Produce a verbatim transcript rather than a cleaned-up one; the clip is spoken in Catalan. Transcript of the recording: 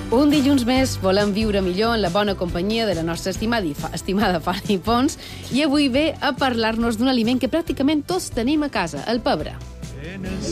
Un dilluns més volem viure millor en la bona companyia de la nostra estimada, estimada Fanny Pons, i avui ve a parlar-nos d'un aliment que pràcticament tots tenim a casa, el pebre.